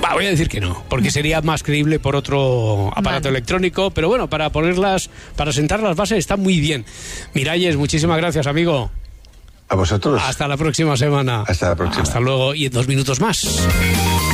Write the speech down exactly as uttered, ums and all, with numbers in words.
Bah, voy a decir que no, porque sería más creíble por otro aparato vale. electrónico, pero bueno, para ponerlas, para sentar las bases está muy bien. Miralles, muchísimas gracias, amigo. A vosotros. Hasta la próxima semana. Hasta la próxima. Hasta luego y en dos minutos más.